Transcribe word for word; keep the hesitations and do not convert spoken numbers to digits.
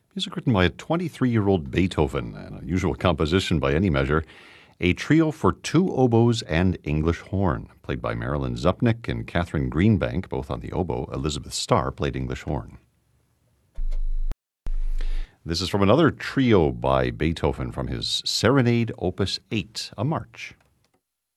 Music written by a twenty-three-year-old Beethoven, an unusual composition by any measure. A trio for two oboes and English horn, played by Marilyn Zupnik and Catherine Greenbank, both on the oboe. Elizabeth Starr played English horn. This is from another trio by Beethoven from his Serenade Opus eight, a march.